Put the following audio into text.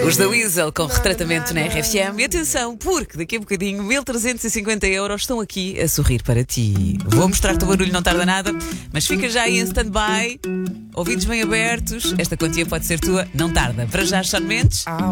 Os da Weasel com retratamento na RFM. E atenção, porque daqui a bocadinho 1350 euros estão aqui a sorrir para ti. Vou mostrar-te o barulho, não tarda nada, mas fica já aí em stand-by, ouvidos bem abertos. Esta quantia pode ser tua, não tarda. Para já, Shawn Mendes.